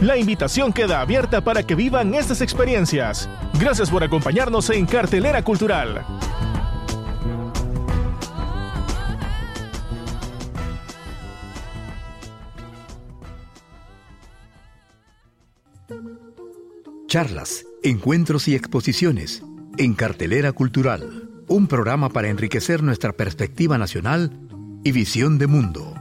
La invitación queda abierta para que vivan estas experiencias. Gracias por acompañarnos en Cartelera Cultural. Charlas, encuentros y exposiciones en Cartelera Cultural. Un programa para enriquecer nuestra perspectiva nacional y visión de mundo.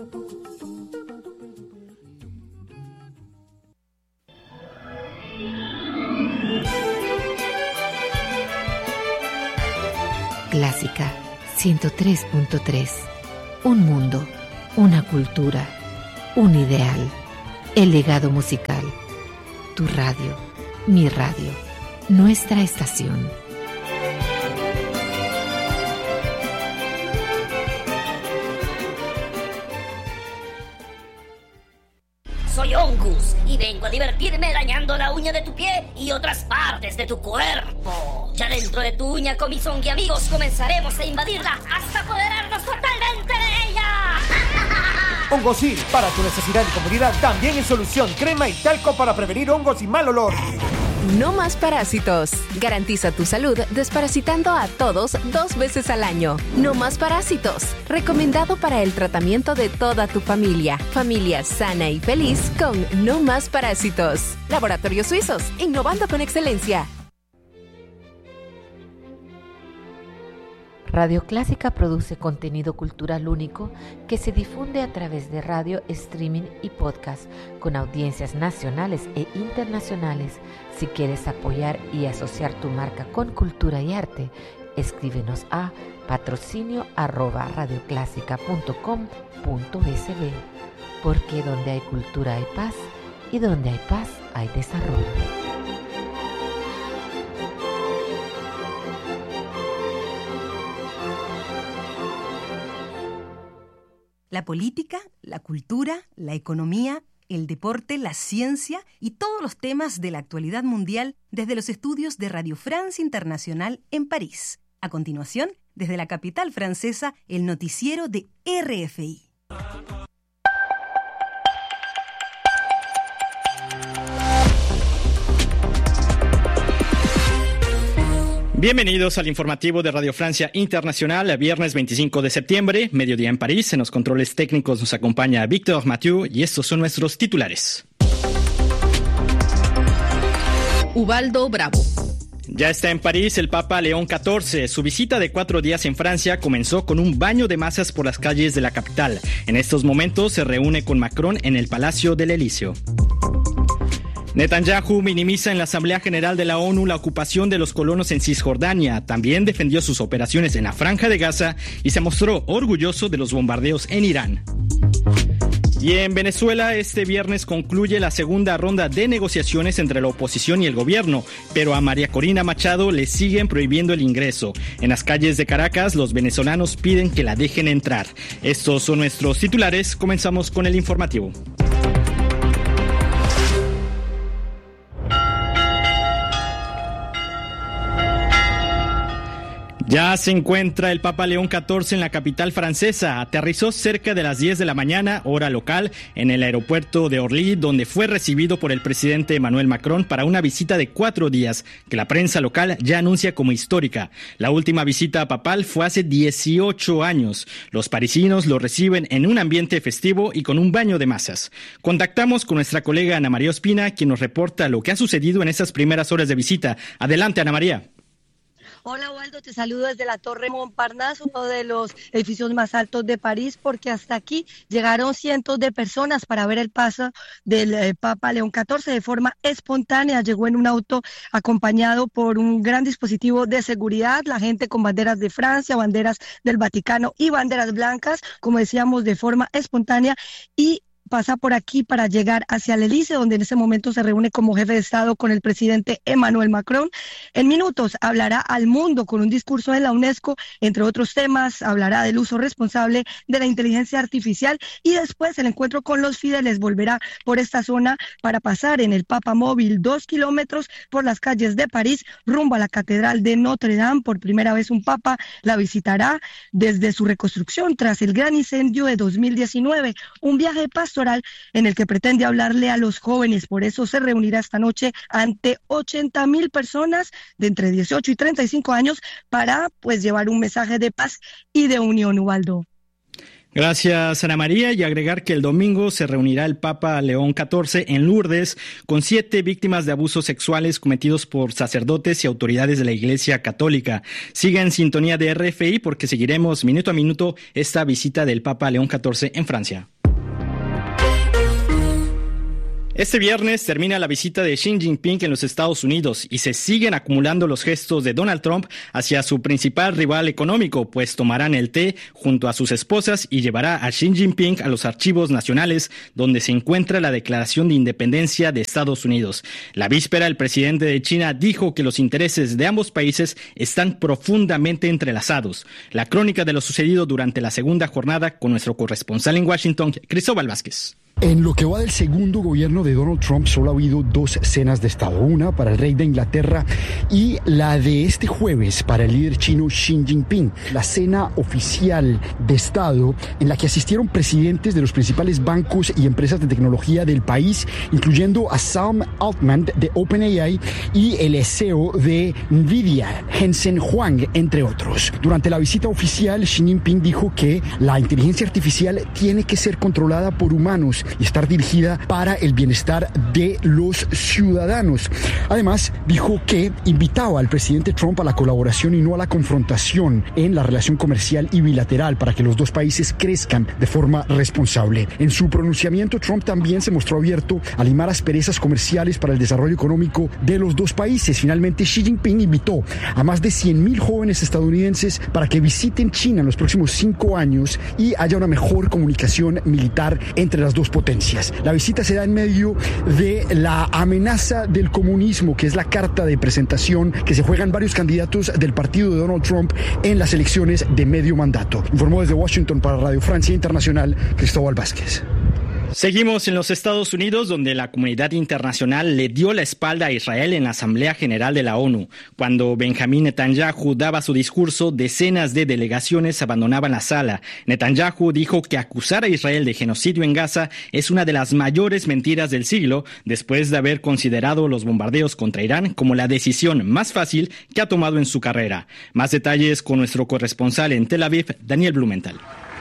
Clásica 103.3. Un mundo, una cultura, un ideal. El legado musical. Tu radio, mi radio, nuestra estación. Soy Ongus y vengo a divertirme dañando la uña de tu pie y otras partes de tu cuerpo. Ya dentro de tu uña, con mis Ongi amigos, comenzaremos a invadirla hasta apoderarnos totalmente de ella. Hongosil, para tu necesidad y comodidad, también en solución, crema y talco para prevenir hongos y mal olor. No más parásitos. Garantiza tu salud desparasitando a todos 2 veces al año. No más parásitos. Recomendado para el tratamiento de toda tu familia. Familia sana y feliz con No más parásitos. Laboratorios Suizos, innovando con excelencia. Radio Clásica produce contenido cultural único que se difunde a través de radio, streaming y podcast con audiencias nacionales e internacionales. Si quieres apoyar y asociar tu marca con cultura y arte, escríbenos a patrocinio@radioclásica.com.sb, porque donde hay cultura hay paz y donde hay paz hay desarrollo. La política, la cultura, la economía, el deporte, la ciencia y todos los temas de la actualidad mundial desde los estudios de Radio France Internacional en París. A continuación, desde la capital francesa, el noticiero de RFI. Bienvenidos al informativo de Radio Francia Internacional, viernes 25 de septiembre, mediodía en París. En los controles técnicos nos acompaña Víctor Mathieu y estos son nuestros titulares. Ubaldo Bravo. Ya está en París el Papa León XIV. Su visita de 4 días en Francia comenzó con un baño de masas por las calles de la capital. En estos momentos se reúne con Macron en el Palacio del Elíseo. Netanyahu minimiza en la Asamblea General de la ONU la ocupación de los colonos en Cisjordania. También defendió sus operaciones en la Franja de Gaza y se mostró orgulloso de los bombardeos en Irán. Y en Venezuela, este viernes concluye la segunda ronda de negociaciones entre la oposición y el gobierno, pero a María Corina Machado le siguen prohibiendo el ingreso. En las calles de Caracas, los venezolanos piden que la dejen entrar. Estos son nuestros titulares. Comenzamos con el informativo. Ya se encuentra el Papa León XIV en la capital francesa. Aterrizó cerca de las 10 de la mañana, hora local, en el aeropuerto de Orly, donde fue recibido por el presidente Emmanuel Macron para una visita de 4 días, que la prensa local ya anuncia como histórica. La última visita papal fue hace 18 años. Los parisinos lo reciben en un ambiente festivo y con un baño de masas. Contactamos con nuestra colega Ana María Ospina, quien nos reporta lo que ha sucedido en estas primeras horas de visita. Adelante, Ana María. Hola, Waldo, te saludo desde la Torre Montparnasse, uno de los edificios más altos de París, porque hasta aquí llegaron cientos de personas para ver el paso del Papa León XIV de forma espontánea. Llegó en un auto acompañado por un gran dispositivo de seguridad, la gente con banderas de Francia, banderas del Vaticano y banderas blancas, como decíamos, de forma espontánea, y pasa por aquí para llegar hacia el Elíseo, donde en ese momento se reúne como jefe de Estado con el presidente Emmanuel Macron. En minutos hablará al mundo con un discurso de la UNESCO, entre otros temas, hablará del uso responsable de la inteligencia artificial y después el encuentro con los fieles. Volverá por esta zona para pasar en el Papa Móvil 2 kilómetros por las calles de París rumbo a la Catedral de Notre Dame. Por primera vez un papa la visitará desde su reconstrucción tras el gran incendio de 2019, un viaje de paso electoral en el que pretende hablarle a los jóvenes. Por eso se reunirá esta noche ante 80,000 personas de entre 18 y 35 años para pues llevar un mensaje de paz y de unión, Ubaldo. Gracias, Ana María, y agregar que el domingo se reunirá el Papa León XIV en Lourdes con 7 víctimas de abusos sexuales cometidos por sacerdotes y autoridades de la Iglesia Católica. Siga en sintonía de RFI porque seguiremos minuto a minuto esta visita del Papa León XIV en Francia. Este viernes termina la visita de Xi Jinping en los Estados Unidos y se siguen acumulando los gestos de Donald Trump hacia su principal rival económico, pues tomarán el té junto a sus esposas y llevará a Xi Jinping a los archivos nacionales donde se encuentra la Declaración de Independencia de Estados Unidos. La víspera, el presidente de China dijo que los intereses de ambos países están profundamente entrelazados. La crónica de lo sucedido durante la segunda jornada con nuestro corresponsal en Washington, Cristóbal Vázquez. En lo que va del segundo gobierno de Donald Trump solo ha habido 2 cenas de Estado, una para el rey de Inglaterra y la de este jueves para el líder chino Xi Jinping. La cena oficial de Estado en la que asistieron presidentes de los principales bancos y empresas de tecnología del país, incluyendo a Sam Altman de OpenAI y el CEO de Nvidia, Jensen Huang, entre otros. Durante la visita oficial, Xi Jinping dijo que la inteligencia artificial tiene que ser controlada por humanos y estar dirigida para el bienestar de los ciudadanos. Además, dijo que invitaba al presidente Trump a la colaboración y no a la confrontación en la relación comercial y bilateral para que los dos países crezcan de forma responsable. En su pronunciamiento, Trump también se mostró abierto a limar asperezas comerciales para el desarrollo económico de los dos países. Finalmente, Xi Jinping invitó a más de 100,000 jóvenes estadounidenses para que visiten China en los próximos 5 años y haya una mejor comunicación militar entre las dos potencias. La visita se da en medio de la amenaza del comunismo, que es la carta de presentación que se juegan varios candidatos del partido de Donald Trump en las elecciones de medio mandato. Informó desde Washington para Radio Francia Internacional, Cristóbal Vázquez. Seguimos en los Estados Unidos, donde la comunidad internacional le dio la espalda a Israel en la Asamblea General de la ONU. Cuando Benjamín Netanyahu daba su discurso, decenas de delegaciones abandonaban la sala. Netanyahu dijo que acusar a Israel de genocidio en Gaza es una de las mayores mentiras del siglo, después de haber considerado los bombardeos contra Irán como la decisión más fácil que ha tomado en su carrera. Más detalles con nuestro corresponsal en Tel Aviv, Daniel Blumenthal.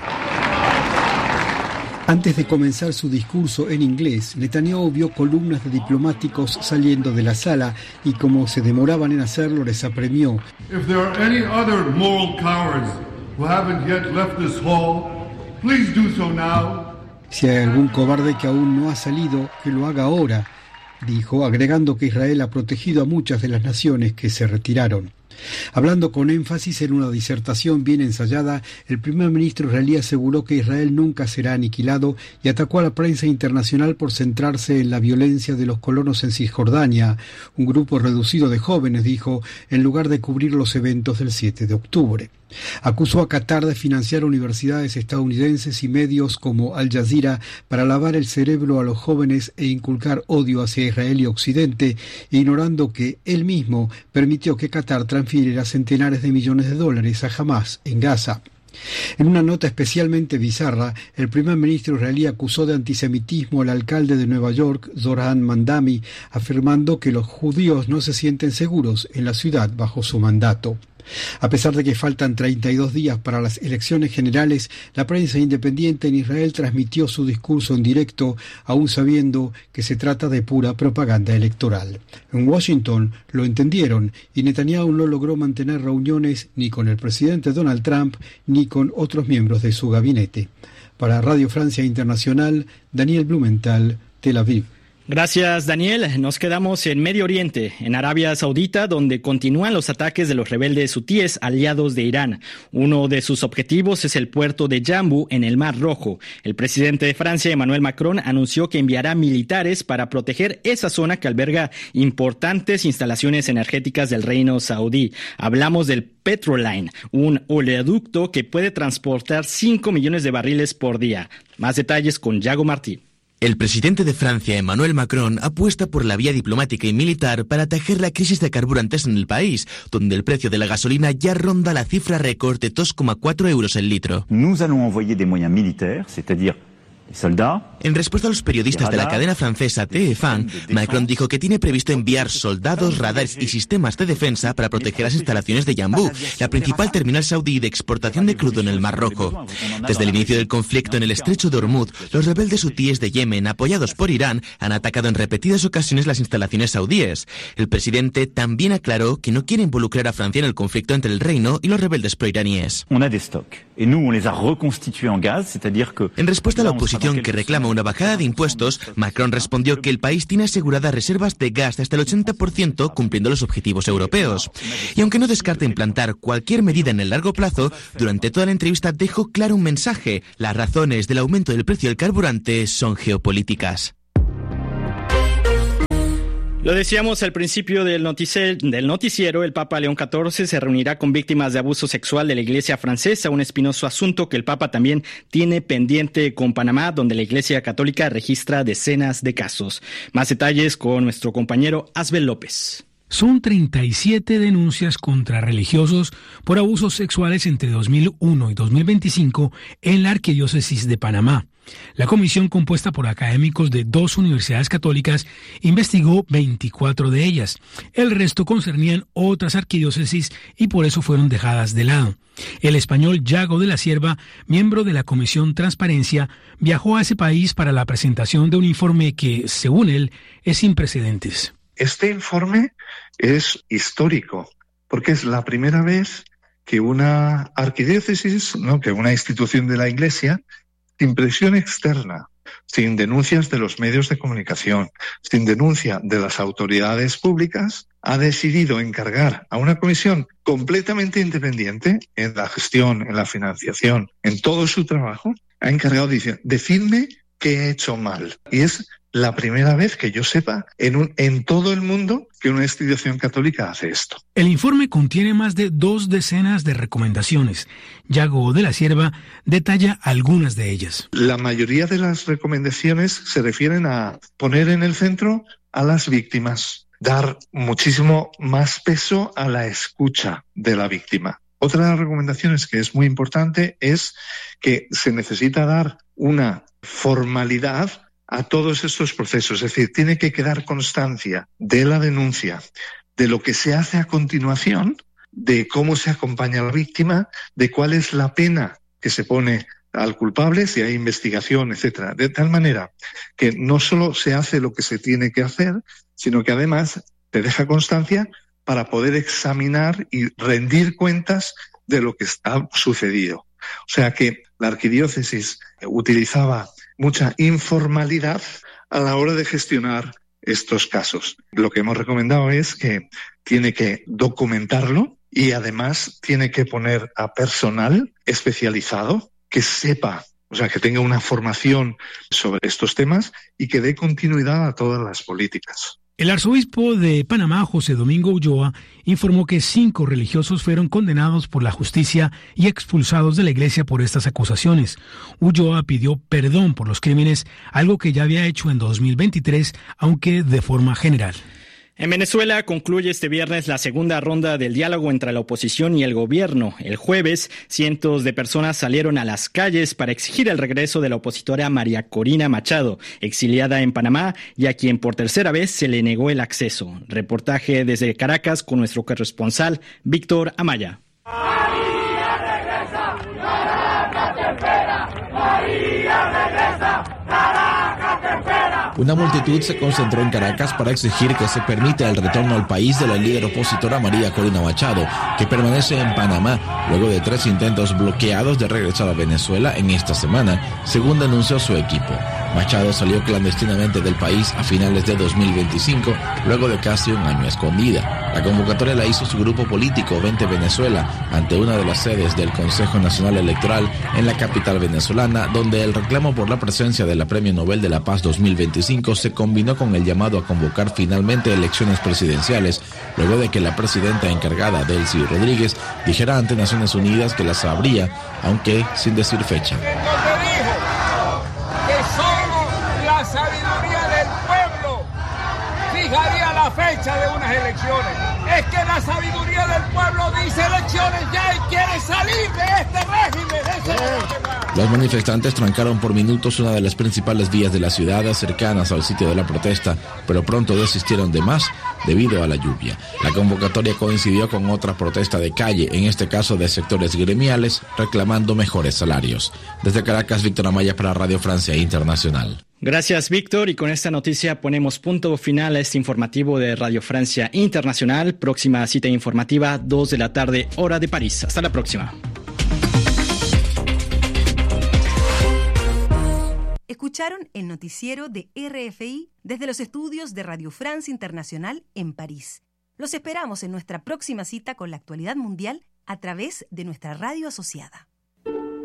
Antes de comenzar su discurso en inglés, Netanyahu vio columnas de diplomáticos saliendo de la sala y como se demoraban en hacerlo, les apremió. If there are any other moral cowards who haven't yet left this hall, please do so now. Si hay algún cobarde que aún no ha salido, que lo haga ahora, dijo, agregando que Israel ha protegido a muchas de las naciones que se retiraron. Hablando con énfasis en una disertación bien ensayada, el primer ministro israelí aseguró que Israel nunca será aniquilado y atacó a la prensa internacional por centrarse en la violencia de los colonos en Cisjordania. Un grupo reducido de jóvenes, dijo, en lugar de cubrir los eventos del 7 de octubre. Acusó a Qatar de financiar universidades estadounidenses y medios como Al Jazeera para lavar el cerebro a los jóvenes e inculcar odio hacia Israel y Occidente, ignorando que él mismo permitió que Qatar transfiriera centenares de millones de dólares a Hamás en Gaza. En una nota especialmente bizarra, el primer ministro israelí acusó de antisemitismo al alcalde de Nueva York, Zohran Mamdani, afirmando que los judíos no se sienten seguros en la ciudad bajo su mandato. A pesar de que faltan 32 días para las elecciones generales, la prensa independiente en Israel transmitió su discurso en directo, aún sabiendo que se trata de pura propaganda electoral. En Washington lo entendieron y Netanyahu no logró mantener reuniones ni con el presidente Donald Trump ni con otros miembros de su gabinete. Para Radio Francia Internacional, Daniel Blumenthal, Tel Aviv. Gracias, Daniel. Nos quedamos en Medio Oriente, en Arabia Saudita, donde continúan los ataques de los rebeldes hutíes aliados de Irán. Uno de sus objetivos es el puerto de Jambu en el Mar Rojo. El presidente de Francia, Emmanuel Macron, anunció que enviará militares para proteger esa zona que alberga importantes instalaciones energéticas del reino saudí. Hablamos del Petroline, un oleoducto que puede transportar 5 millones de barriles por día. Más detalles con Yago Martí. El presidente de Francia, Emmanuel Macron, apuesta por la vía diplomática y militar para atajar la crisis de carburantes en el país, donde el precio de la gasolina ya ronda la cifra récord de 2,4 euros el litro. Nous allons envoyer des moyens militaires, c'est-à-dire En respuesta a los periodistas de la cadena francesa TF1, Macron dijo que tiene previsto enviar soldados, radares y sistemas de defensa para proteger las instalaciones de Yanbu, la principal terminal saudí de exportación de crudo en el Mar Rojo. Desde el inicio del conflicto en el estrecho de Hormuz, los rebeldes hutíes de Yemen, apoyados por Irán, han atacado en repetidas ocasiones las instalaciones saudíes. El presidente también aclaró que no quiere involucrar a Francia en el conflicto entre el reino y los rebeldes proiraníes. En respuesta a la oposición que reclama una bajada de impuestos, Macron respondió que el país tiene aseguradas reservas de gas de hasta el 80% cumpliendo los objetivos europeos. Y aunque no descarta implantar cualquier medida en el largo plazo, durante toda la entrevista dejó claro un mensaje: las razones del aumento del precio del carburante son geopolíticas. Lo decíamos al principio del noticiero, el Papa León XIV se reunirá con víctimas de abuso sexual de la Iglesia francesa, un espinoso asunto que el Papa también tiene pendiente con Panamá, donde la Iglesia Católica registra decenas de casos. Más detalles con nuestro compañero Asbel López. Son 37 denuncias contra religiosos por abusos sexuales entre 2001 y 2025 en la Arquidiócesis de Panamá. La comisión, compuesta por académicos de 2 universidades católicas, investigó 24 de ellas. El resto concernían otras arquidiócesis y por eso fueron dejadas de lado. El español Yago de la Cierva, miembro de la Comisión Transparencia, viajó a ese país para la presentación de un informe que, según él, es sin precedentes. Este informe es histórico, porque es la primera vez que una arquidiócesis, que una institución de la Iglesia, sin presión externa, sin denuncias de los medios de comunicación, sin denuncia de las autoridades públicas, ha decidido encargar a una comisión completamente independiente en la gestión, en la financiación, en todo su trabajo, ha encargado de decidme qué he hecho mal. Y es la primera vez que yo sepa en todo el mundo que una institución católica hace esto. El informe contiene más de 2 docenas de recomendaciones. Yago de la Cierva detalla algunas de ellas. La mayoría de las recomendaciones se refieren a poner en el centro a las víctimas, dar muchísimo más peso a la escucha de la víctima. Otra de las recomendaciones que es muy importante es que se necesita dar una formalidad a todos estos procesos, es decir, tiene que quedar constancia de la denuncia, de lo que se hace a continuación, de cómo se acompaña a la víctima, de cuál es la pena que se pone al culpable, si hay investigación, etcétera, de tal manera que no solo se hace lo que se tiene que hacer, sino que además te deja constancia para poder examinar y rendir cuentas de lo que ha sucedido. O sea que la arquidiócesis utilizaba mucha informalidad a la hora de gestionar estos casos. Lo que hemos recomendado es que tiene que documentarlo y además tiene que poner a personal especializado que sepa, o sea, que tenga una formación sobre estos temas y que dé continuidad a todas las políticas. El arzobispo de Panamá, José Domingo Ulloa, informó que 5 religiosos fueron condenados por la justicia y expulsados de la iglesia por estas acusaciones. Ulloa pidió perdón por los crímenes, algo que ya había hecho en 2023, aunque de forma general. En Venezuela concluye este viernes la segunda ronda del diálogo entre la oposición y el gobierno. El jueves, cientos de personas salieron a las calles para exigir el regreso de la opositora María Corina Machado, exiliada en Panamá y a quien por tercera vez se le negó el acceso. Reportaje desde Caracas con nuestro corresponsal Víctor Amaya. María regresa, Caracas te espera. María regresa, Caracas te espera. Una multitud se concentró en Caracas para exigir que se permita el retorno al país de la líder opositora María Corina Machado, que permanece en Panamá luego de 3 intentos bloqueados de regresar a Venezuela en esta semana, según denunció su equipo. Machado salió clandestinamente del país a finales de 2025, luego de casi un año escondida. La convocatoria la hizo su grupo político Vente Venezuela ante una de las sedes del Consejo Nacional Electoral en la capital venezolana, donde el reclamo por la presencia de la Premio Nobel de la Paz 2025 se combinó con el llamado a convocar finalmente elecciones presidenciales, luego de que la presidenta encargada, Delcy Rodríguez, dijera ante Naciones Unidas que las habría, aunque sin decir fecha. La sabiduría del pueblo fijaría la fecha de unas elecciones. Es que la sabiduría del pueblo dice elecciones ya y quiere salir de este régimen. Los manifestantes trancaron por minutos una de las principales vías de la ciudad cercanas al sitio de la protesta, pero pronto desistieron de más debido a la lluvia. La convocatoria coincidió con otra protesta de calle, en este caso de sectores gremiales, reclamando mejores salarios. Desde Caracas, Víctor Amaya para Radio Francia Internacional. Gracias, Víctor. Y con esta noticia ponemos punto final a este informativo de Radio Francia Internacional. Próxima cita informativa, 2 de la tarde, hora de París. Hasta la próxima. Escucharon el noticiero de RFI desde los estudios de Radio France Internacional en París. Los esperamos en nuestra próxima cita con la actualidad mundial a través de nuestra radio asociada.